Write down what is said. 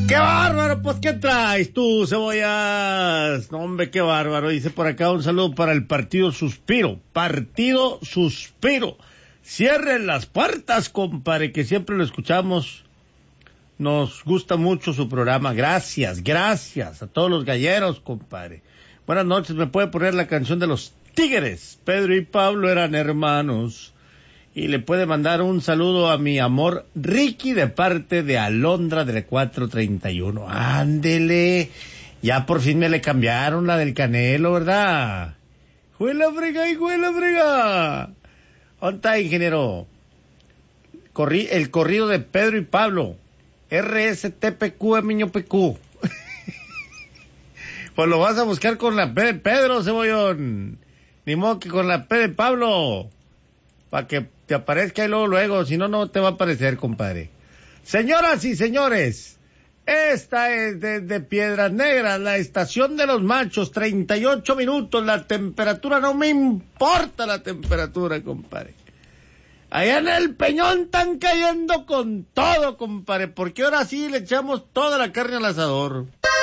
¡Qué bárbaro! Pues, ¿qué traes tú, Cebollas? No, hombre, qué bárbaro. Dice por acá un saludo para el Partido Suspiro. Partido Suspiro. Cierren las puertas, compadre, que siempre lo escuchamos. Nos gusta mucho su programa. Gracias a todos los galleros, compadre. Buenas noches, ¿me puede poner la canción de los Tigres? Pedro y Pablo eran hermanos. Y le puede mandar un saludo a mi amor Ricky de parte de Alondra del 431. Ándele. Ya por fin me le cambiaron la del Canelo, ¿verdad? ¡Juela frega y juela frega! ¿Dónde está, ingeniero? El corrido de Pedro y Pablo. RSTPQ, Miño PQ. Pues lo vas a buscar con la P de Pedro, Cebollón. Ni modo que con la P de Pablo. Para que te aparezca ahí luego, si no, no te va a aparecer, compadre. Señoras y señores, esta es desde Piedras Negras, la estación de los machos, 38 minutos, la temperatura, no me importa la temperatura, compadre. Allá en el Peñón están cayendo con todo, compadre, porque ahora sí le echamos toda la carne al asador.